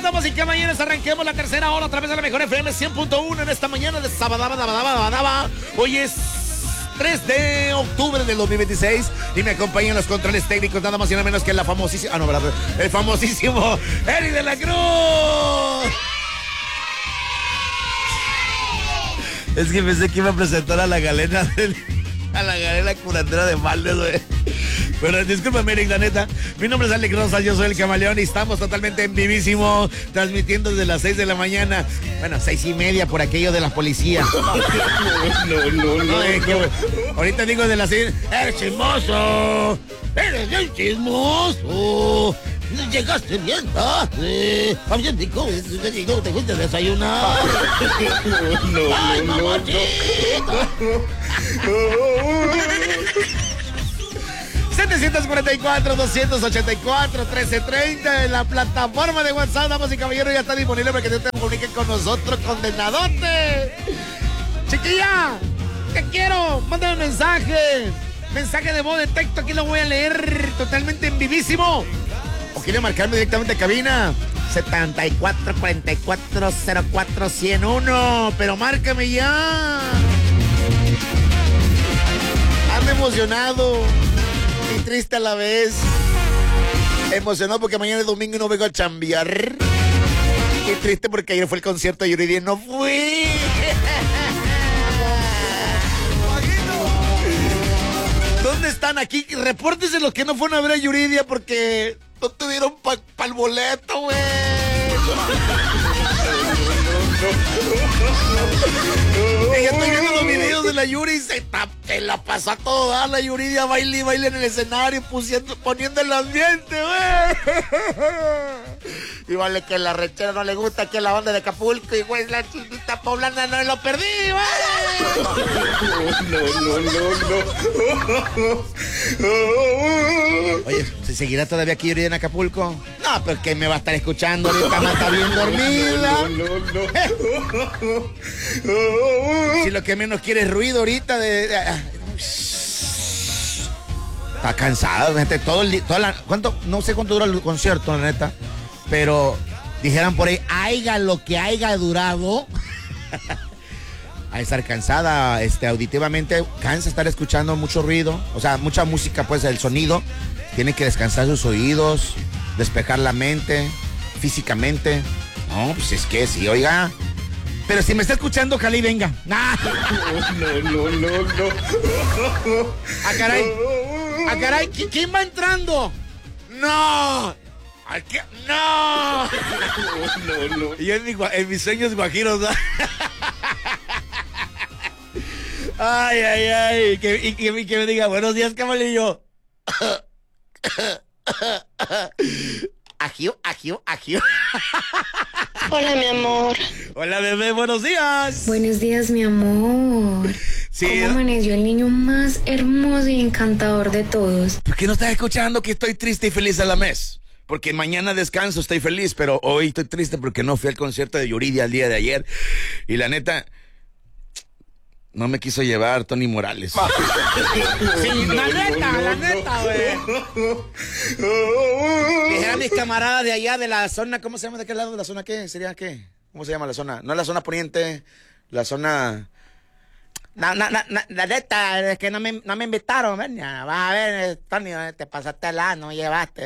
damas y caballeros, arranquemos la tercera hora a través de la mejor FM 100.1 en esta mañana de Sabadaba. Hoy es 3 de octubre del 2026 y me acompañan los controles técnicos, nada más y nada menos que la famosísima, el famosísimo Eric de la Cruz. Es que pensé que iba a presentar a la galena curandera de Valdes, güey. Pero discúlpame, Eric, la neta. Mi nombre es Alex Rosas, yo soy el Camaleón y estamos totalmente en vivísimo, transmitiendo desde las 6 de la mañana. Bueno, 6:30 por aquello de la policía. No. Ahorita digo de las 6. ¡Eres chismoso! ¡Eres un chismoso! Llegaste bien tarde. Habían dicho que te fuiste a desayunar. ¡Ay, mamachita! 744-284-1330 en la plataforma de WhatsApp, damas y caballeros, ya está disponible para que te comuniquen con nosotros, condenadote. Chiquilla, te quiero, mándame un mensaje de voz, de texto, aquí lo voy a leer totalmente en vivísimo. O quiere marcarme directamente a cabina 74-44-04-101, pero márcame ya. Ando emocionado y triste a la vez. Emocionado porque mañana es domingo y no vengo a chambear. Y triste porque ayer fue el concierto de Yuridia y no fui. ¿Dónde están aquí? Repórtense los que no fueron a ver a Yuridia porque no tuvieron para el boleto, güey. Ya estoy viendo los videos de la Yuri y se la pasó a todo dar. La Yuridia baile en el escenario, poniendo el ambiente, güey. Y vale que la rechera no le gusta, que la banda de Acapulco y güey, la chinita poblana no lo perdí, güey. No. Oye, ¿se seguirá todavía aquí Yuridia en Acapulco? No, pero que me va a estar escuchando ahorita, me está bien dormida. No. Si lo que menos quiere es ruido ahorita está cansado, gente, ¿cuánto? No sé cuánto dura el concierto, la neta. Pero dijeran por ahí, haiga lo que haya durado. A estar cansada, auditivamente, cansa estar escuchando mucho ruido, o sea, mucha música, pues el sonido. Tiene que descansar sus oídos, despejar la mente, físicamente. No, pues es que sí, oiga. Pero si me está escuchando, Cali, venga. ¡Ah! No. ¡Ah, caray! ¿Quién va entrando? ¡No! ¡No! Y yo en mis sueños guajiros, ¿no? Ay. Que me diga, buenos días, camalillo. Ajío. Hola, mi amor. Hola, bebé, buenos días. Buenos días, mi amor. Sí. ¿Cómo amaneció el niño más hermoso y encantador de todos? ¿Por qué no estás escuchando que estoy triste y feliz a la vez? Porque mañana descanso, estoy feliz, pero hoy estoy triste porque no fui al concierto de Yuridia el día de ayer. Y la neta, no me quiso llevar Tony Morales. Sí, la neta, güey. Dijeron mis camaradas de allá de la zona, ¿cómo se llama? ¿De qué lado de la zona qué? ¿Sería qué? ¿Cómo se llama la zona? No es la zona poniente, la zona... No, la neta, es que no me invitaron, ¿ven? Vas a ver, Tony, te pasaste no llevaste,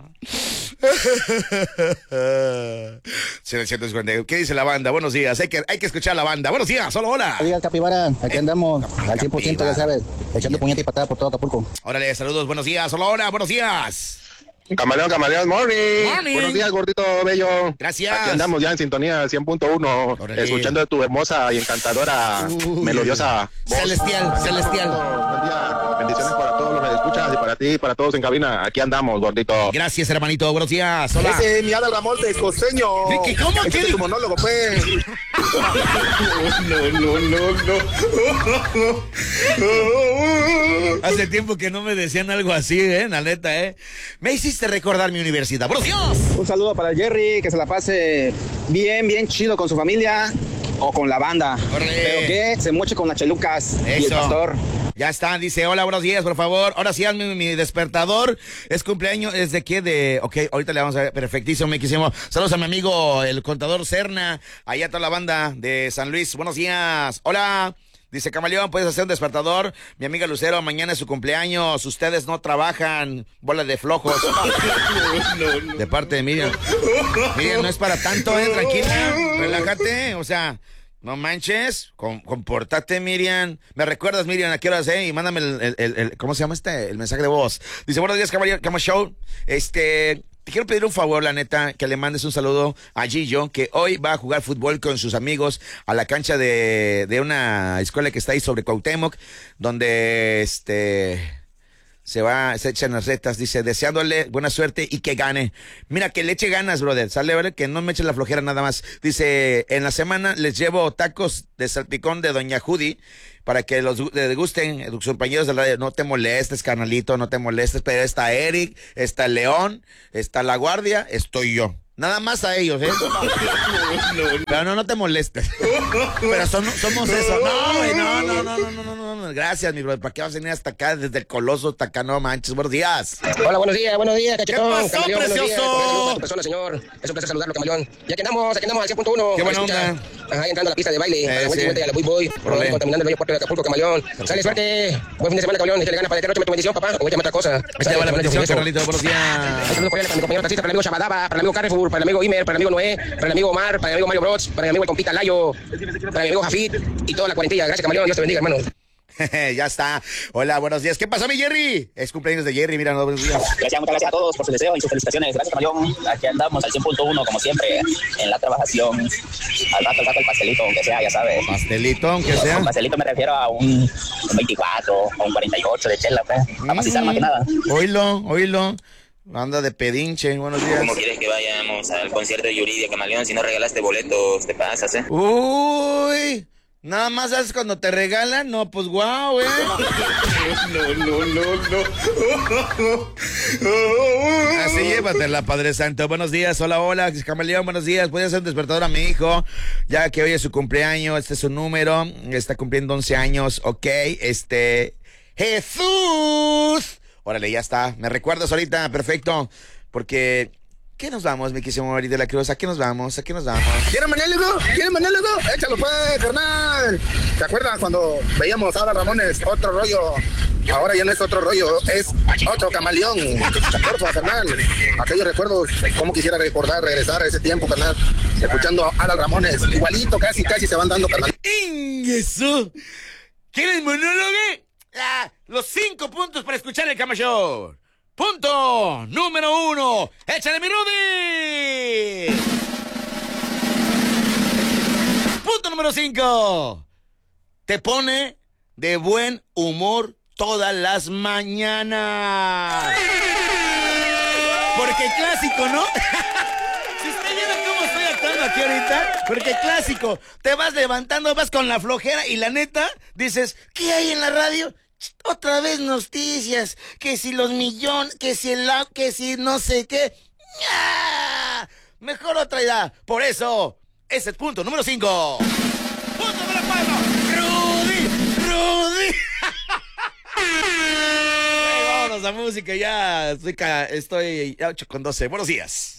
¿Qué dice la banda? Buenos días, hay que escuchar a la banda. Buenos días, solo hola. Buenos días, Capibara, aquí andamos al 100%, ya sabes, echando puñete y patada por todo Acapulco. Órale, saludos, buenos días, solo hola, buenos días. Camaleón, morning. Buenos días, gordito bello. Gracias. Aquí andamos ya en sintonía 100.1, escuchando tu hermosa y encantadora, melodiosa voz. Celestial. Buen día. Bendiciones para todos los que escuchas y para ti y para todos en cabina. Aquí andamos, gordito. Gracias, hermanito. Buenos días. Hola. Ese es mi Adal Ramón de Costeño. ¿Cómo que tu monólogo, pues? No. Hace tiempo que no me decían algo así, la neta, Me hiciste recordar mi universidad. ¡Buenos días! Un saludo para Jerry, que se la pase bien chido con su familia o con la banda. ¡Órale! Pero que se moche con las chelucas y el pastor. Ya está, dice, hola, buenos días, por favor. Ahora sí, hazme mi despertador. Es cumpleaños, ¿es de qué? Ok, ahorita le vamos a ver, perfectísimo, miquísimo. Saludos a mi amigo, el contador Serna, allá toda la banda de San Luis. Buenos días. Hola. Dice, Camaleón, ¿puedes hacer un despertador? Mi amiga Lucero, mañana es su cumpleaños. Ustedes no trabajan, bola de flojos. No. De parte de Miriam. Miriam, no es para tanto, tranquila, relájate, o sea, no manches, compórtate, Miriam. ¿Me recuerdas, Miriam, a qué horas, y mándame el ¿cómo se llama el mensaje de voz? Dice, buenos días, Camaleón, Cama Show. Te quiero pedir un favor, la neta, que le mandes un saludo a Gillo, que hoy va a jugar fútbol con sus amigos a la cancha de una escuela que está ahí sobre Cuauhtémoc, donde se echan las retas, dice, deseándole buena suerte y que gane. Mira, que le eche ganas, brother, sale, ¿vale? Que no me eche la flojera nada más. Dice, en la semana les llevo tacos de salpicón de Doña Judy para que los degusten sus compañeros de la radio. No te molestes, carnalito, no te molestes, pero está Eric, está León, está La Guardia, estoy yo. Nada más a ellos, Pero no te molestes. Pero somos eso. No. Gracias, mi brother. ¿Para qué vas a venir hasta acá, desde el Coloso hasta acá? No manches. Buenos días. Hola, buenos días, cachetón. ¿Qué pasó, Camaleón, precioso? Tu persona, señor. Es un placer saludarlo, Camaleón. Ya que andamos al 100.1. Qué buena onda. Ajá, entrando a la pista de baile. A la vuelta, a la voy. Contaminando el bello puerto de Acapulco, Camaleón. Sale, suerte. Buen fin de semana, Camaleón. Échale ganas para que noche me tu bendición, papá. O échame otra cosa. La bendición, carnalito. Buenos días. Saludos para mi compañero taxista, para el amigo Shabadaba, para el amigo Carrefour, para el amigo Imer, para el amigo Noé, para el amigo Omar, para el amigo Mario Brods, para el amigo el compita Layo, para mi amigo Jafit y toda la cuarentilla. Gracias, Camaleón. Dios te bendiga, hermano. Ya está. Hola, buenos días. ¿Qué pasa, mi Jerry? Es cumpleaños de Jerry, mira, buenos días. Muchas gracias a todos por su deseo y sus felicitaciones. Gracias, Camaleón. Aquí andamos al 100.1, como siempre, en la trabajación. Al rato el pastelito, aunque sea, ya sabes. Pastelito, aunque sea. Con pastelito me refiero a un 24 o un 48 de chela, pues. Para macizar más que nada. Oílo. Anda de pedinche, buenos días. ¿Cómo quieres que vayamos al concierto de Yuridia, Camaleón? Si no regalaste boletos, te pasas, Uy, nada más haces cuando te regalan, no, pues guau, No. Así llévatela, Padre Santo. Buenos días, hola, Camaleón, buenos días. Voy a hacer un despertador a mi hijo, ya que hoy es su cumpleaños, este es su número, está cumpliendo 11 años, ok, Jesús. Órale, ya está. ¿Me recuerdas ahorita? Perfecto. Porque, ¿qué nos vamos, mi quísimo Mari de la Cruz? ¿A qué nos vamos? ¿Quieren monólogo? Échalo pues, carnal. ¿Te acuerdas cuando veíamos a Adal Ramones? Otro rollo. Ahora ya no es otro rollo, es otro Camaleón. Porfa, carnal. Aquellos recuerdos, cómo quisiera regresar a ese tiempo, carnal. Escuchando a Adal Ramones. Igualito, casi se van dando, carnal. ¡Ingesu! ¿Quieres monólogo? Los 5 puntos para escuchar el Cama Show. Punto número 1. ¡Échale, mi Rudy! Punto número 5. Te pone de buen humor todas las mañanas. Porque clásico, ¿no? Si usted viera cómo estoy actuando aquí ahorita, porque clásico, te vas levantando, vas con la flojera y la neta, dices, ¿qué hay en la radio? Otra vez noticias, que si los millones, que si que si no sé qué. ¡Ah! Mejor otra idea. Por eso, ese es punto número 5. Punto número 4. Rudy. Vámonos a música, ya estoy 8:12. Buenos días.